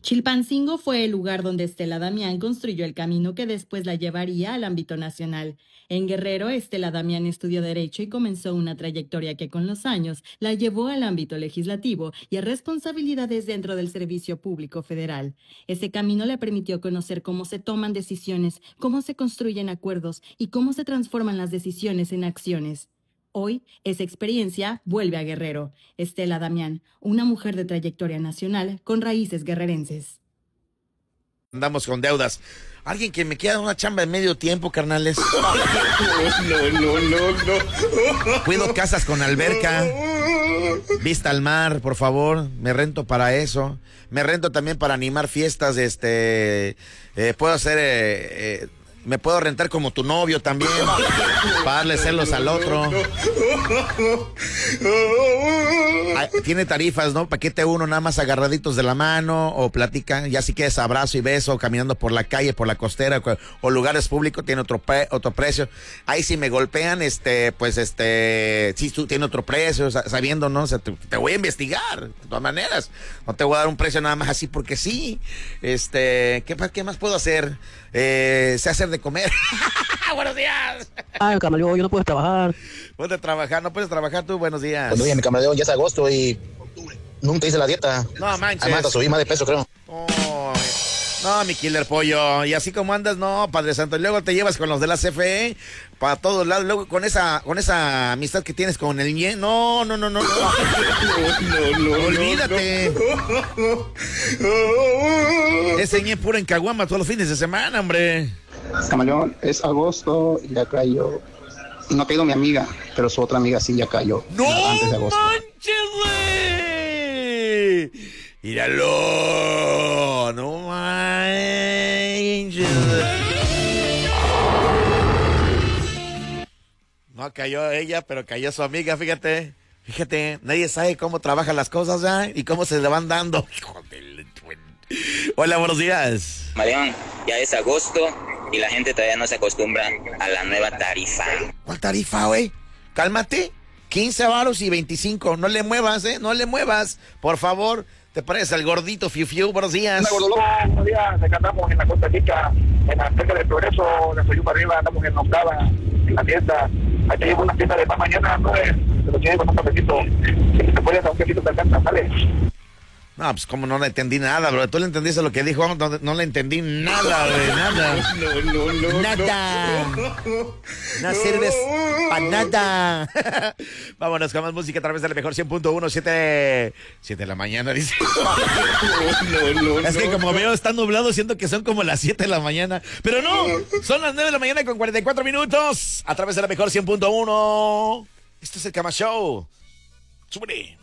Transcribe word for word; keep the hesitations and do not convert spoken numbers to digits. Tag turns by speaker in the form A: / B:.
A: Chilpancingo fue el lugar donde Estela Damián construyó el camino que después la llevaría al ámbito nacional. En Guerrero, Estela Damián estudió Derecho y comenzó una trayectoria que con los años la llevó al ámbito legislativo y a responsabilidades dentro del Servicio Público Federal. Ese camino le permitió conocer cómo se toman decisiones, cómo se construyen acuerdos y cómo se transforman las decisiones en acciones. Hoy, esa experiencia vuelve a Guerrero. Estela Damián, una mujer de trayectoria nacional con raíces guerrerenses.
B: Andamos con deudas. Alguien que me quiera una chamba de medio tiempo, carnales.
C: No, no, no, no.
B: Cuido casas con alberca. Vista al mar, por favor. Me rento para eso. Me rento también para animar fiestas. Este, eh, puedo hacer... Eh, eh, Me puedo rentar como tu novio también, para darle celos al otro. Ah, tiene tarifas, ¿no? Paquete uno, nada más agarraditos de la mano, o platican, ya si quieres abrazo y beso, caminando por la calle, por la costera, o lugares públicos, tiene otro, pre, otro precio. Ahí si me golpean, este, pues este, sí, tiene otro precio, sabiendo, ¿no? O sea, te, te voy a investigar, de todas maneras. No te voy a dar un precio nada más así porque sí. Este, ¿qué, qué más puedo hacer? Eh, sé hacer de comer. Buenos días.
D: Ay, camaleón, yo no puedo trabajar.
B: Puedes trabajar, no puedes trabajar tú, buenos días.
D: Cuando oye, mi camaleón, ya es agosto y nunca hice la dieta.
B: No manches.
D: Además, subí más de peso, creo.
B: Oh, no, mi killer pollo. Y así como andas, no, Padre Santo. Y luego te llevas con los de la C F E para todos lados. Luego con esa, con esa amistad que tienes con el ñe. No, no, no, no. No, no, no. Olvídate. Ese ñe puro en caguama todos los fines de semana, hombre.
E: Camaleón, es agosto y ya cayó. No ha caído mi amiga, pero su otra amiga sí ya cayó.
B: ¡No
E: antes de agosto.
B: manches, güey! ¡Míralo! ¡No manches! No cayó ella, pero cayó su amiga, fíjate. Fíjate, nadie sabe cómo trabajan las cosas, ¿ya? Y cómo se le van dando. Hijo de... Hola, buenos días.
F: Marión, ya es agosto y la gente todavía no se acostumbra a la nueva tarifa.
B: ¿Cuál tarifa, güey? Cálmate. quince varos y veinticinco. No le muevas, ¿eh? No le muevas. Por favor. ¿Te parece al gordito Fiu Fiu? Buenos días.
G: Hola, buenos días. Acá andamos en la Costa Chica, en la cerca del Progreso, de Soyú para arriba, andamos en Octava, en la tienda. Ahí te llevo una tienda de más mañana, ¿no? Te lo tienes con un cafecito. Si te puedes dar un cafecito, te alcanza, ¿vale?
B: No, pues como no le entendí nada, bro. ¿Tú le entendiste lo que dijo? No, no le entendí nada, güey, nada.
C: No, no, no.
B: Nada. No sirves para nada. Vámonos con más música a través de la mejor cien punto uno, siete de la mañana, dice.
C: No, no, no.
B: Es que como veo, está nublado, siento que son como las siete de la mañana. Pero no, son las nueve de la mañana con cuarenta y cuatro minutos a través de la mejor cien punto uno. Esto es el Cama Show. Súbele.